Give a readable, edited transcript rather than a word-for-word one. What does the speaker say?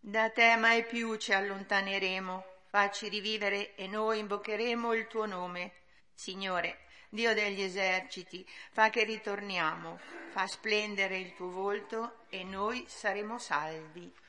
Da te mai più ci allontaneremo, facci rivivere e noi invocheremo il tuo nome. Signore, Dio degli eserciti, fa che ritorniamo, fa splendere il tuo volto e noi saremo salvi.